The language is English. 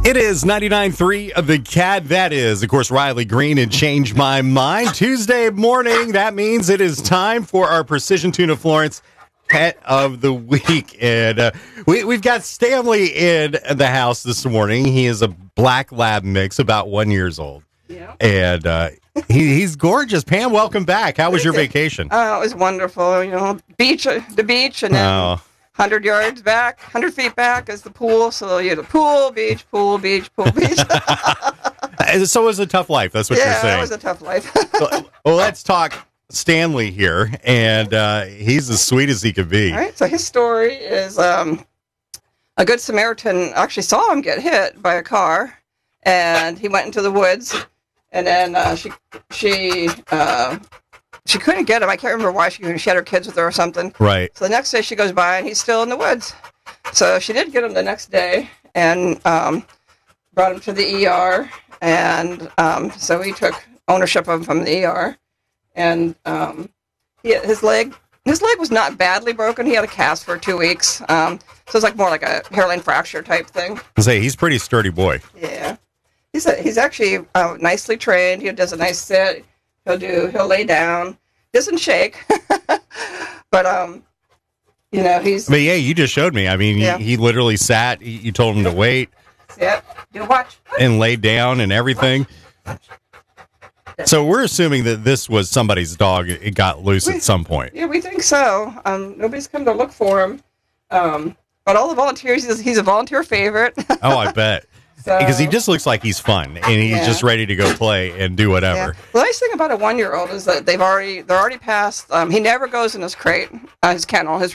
It is 99.3 of the Cat. That is, of course, Riley Green and Change My Mind. Tuesday morning, that means it is time for our Precision Tuna Florence Pet of the Week. And we've got Stanley in the house this morning. He is a black lab mix, about 1 year old. Yeah. And he's gorgeous. Pam, welcome back. How was your vacation? Oh, it was wonderful. You know, the beach, and then 100 yards back, 100 feet back is the pool. So you had a pool, beach, pool, beach, pool, beach. So it was a tough life. That's what you're saying. Yeah, it was a tough life. Well, let's talk Stanley here. And he's as sweet as he could be. All right. So his story is a good Samaritan actually saw him get hit by a car, and he went into the woods, and then she couldn't get him. I can't remember why. She had her kids with her or something. Right. So the next day she goes by, and he's still in the woods. So she did get him the next day and brought him to the ER. And so we took ownership of him from the ER. And his leg was not badly broken. He had a cast for 2 weeks. So it's like more like a hairline fracture type thing. Say he's a pretty sturdy boy. Yeah. He's actually nicely trained. He does a nice sit. He'll lay down, doesn't shake, but he's. But yeah, you just showed me. I mean, he literally sat. You told him to wait. Yep. Do watch. And laid down and everything. So we're assuming that this was somebody's dog. It got loose at some point. Yeah, we think so. Nobody's come to look for him, but all the volunteers. He's a volunteer favorite. Oh, I bet. Because he just looks like he's fun, and he's just ready to go play and do whatever. Yeah. The nice thing about a 1 year old is that they're already past. He never goes in his crate, his kennel, his